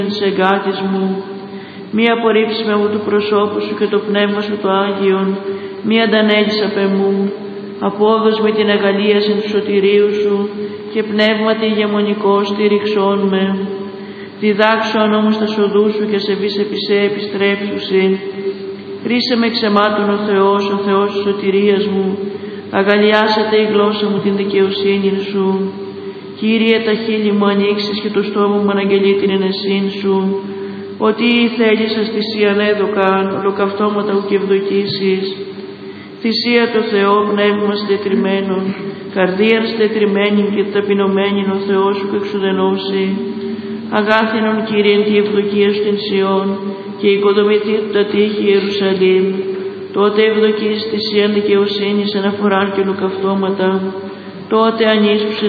της εγκάτης μου. Μη απορρίψεις με του προσώπου σου και το πνεύμα σου το Άγιον, μη αντανέλεις απ' εμού. Απόδος με την αγαλίαση του σωτηρίου σου και πνεύματι ηγεμονικό στήριξόν με. Διδάξον όμως τα σοδού σου και σε βης επί σε επιστρέψουσιν. Ρίσε με ξεμάτων ο Θεός της σωτηρίας μου. Αγαλιάσετε η γλώσσα μου την δικαιοσύνη σου. Κύριε, τα χείλη μου ανοίξεις και το στόμα μου αναγγελεί την ενεσύν σου. Ότι θέλησας θυσίαν έδωκαν, ολοκαυτώματα ου και ευδοκίσεις. Θυσία το Θεό, πνεύμα συντετριμμένον, καρδίαν συντετριμένην και ταπεινωμένην ο Θεός σου εξουδενώσει. Αγάθινον Κύριε τη ευδοκία σου την Σιών και οικοδομητή του τα τείχη Ιερουσαλήμ. Τότε ευδοκίσεις θυσίαν δικαιοσύνης αναφοράν και ολοκαυτώματα. Τότε ανήσουσιν